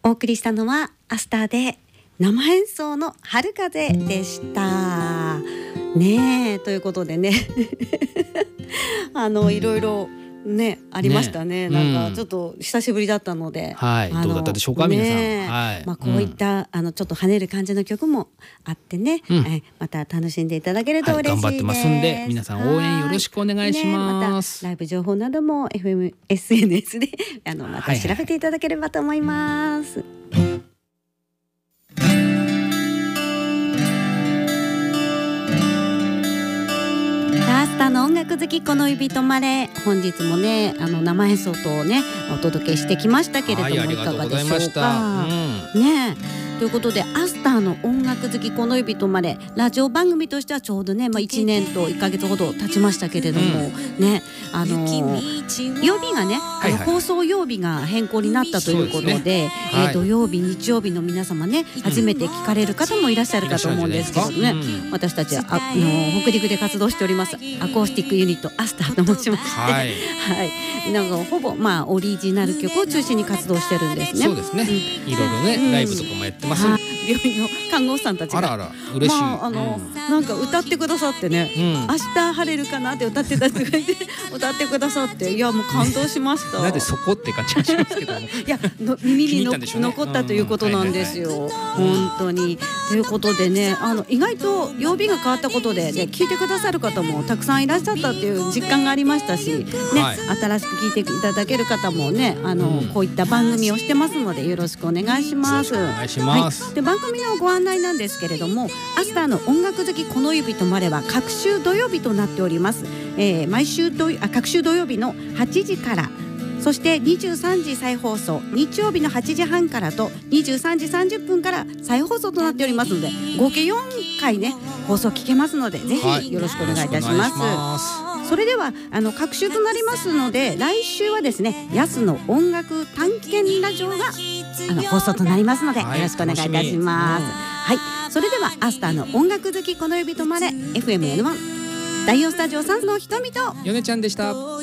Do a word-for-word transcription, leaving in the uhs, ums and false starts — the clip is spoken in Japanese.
お送りしたのはアスターで生演奏の春風でしたねえ。ということでねあのいろいろねありましたね。 ね、 なんかちょっと久しぶりだったので、 はい、どうだったでしょうか、皆さん。はい、 まあこういった、うん、あのちょっと跳ねる感じの曲もあってね、うん、えまた楽しんでいただけると嬉しいです。 はい、頑張ってますんで皆さん応援よろしくお願いします。 ね、またライブ情報なども エフエム エスエヌエス であのまた調べていただければと思います。はいはいはい。アスターの音楽好きこの指止まれ、本日もねあの生演奏とねお届けしてきましたけれども、はい、いかがでしょうか、うん、ねということでアスターの音楽好きこの指止まれラジオ番組としてはちょうどね、まあ、いちねんといっかげつほど経ちましたけれども、うん、ねあのー、曜日がね、はいはい、あの放送曜日が変更になったということで、で、ねはい、えー、土曜日日曜日の皆様ね初めて聞かれる方もいらっしゃるかと思うんですけどね、うん、私たちはあの北陸で活動しておりますアコースティックユニットアスターと申しまして、はい、はい、なんかほぼまあオリジナル曲を中心に活動してるんですね。 そうですね、うん、いろいろね、うん、ライブとかもやってます、 病院の看護師さんたちがあらあら嬉しい、 まああのうん、なんか歌ってくださってね、うん、明日晴れるかなって歌ってたとか言って歌ってくださって、いやもう感動しましたなんでそこって感じがしますけどもいやの耳にの、ね、残ったということなんですよ、うんはいはいはい、本当にということでねあの意外と曜日が変わったことで、ね、聞いてくださる方もたくさんいらっしゃったっていう実感がありましたし、ねはい、新しく聞いていただける方もねあの、うん、こういった番組をしてますのでよろしくお願いします。 お願いします、 はい、で番組のご案内なんですけれども、アスターの音楽好きこの指止まれは各週土曜日となっております、えー、毎週土あ各週土曜日のはちじから、そしてにじゅうさんじ再放送、日曜日のはちじはんからとにじゅうさんじさんじゅっぷんから再放送となっておりますので、合計よんかいね放送聞けますのでぜひよろしくお願いいたします、はい、それではあの各週となりますので、来週はですねヤスの音楽探検ラジオがあの放送となりますので、はい、よろしくお願いいたします、うん、はい、それではアスターの音楽好きこの指止まれ エフエムエヌワン 第よんスタジオさんのひとみとヨネちゃんでした。